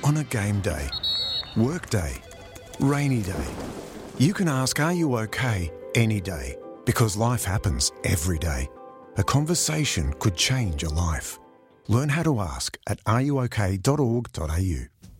On a game day, work day, rainy day, you can ask, "Are you okay?" any day, because life happens every day. A conversation could change a life. Learn how to ask at areyouok.org.au.